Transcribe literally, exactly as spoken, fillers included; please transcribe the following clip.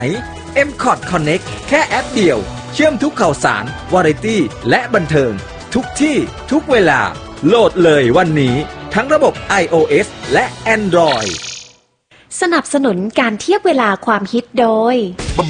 เอ็ม คอท Connect แค่แอปเดียวเชื่อมทุกข่าวสาร วาไรตี้ และบันเทิง ทุกที่ทุกเวลาโหลดเลยวันนี้ทั้งระบบ iOS และ Android สนับสนุนการเทียบเวลาความฮิตโดยบำ